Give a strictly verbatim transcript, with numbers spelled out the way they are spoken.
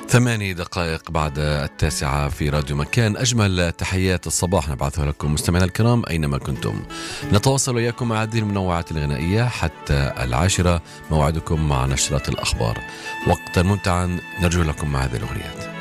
ثماني دقائق بعد التاسعة في راديو مكان. أجمل تحيات الصباح نبعثها لكم مستمعينا الكرام أينما كنتم. نتواصل وياكم مع هذه المنوعات الغنائية حتى العاشرة، موعدكم مع نشرة الأخبار. وقتا ممتعا نرجو لكم مع هذه الأغنيات.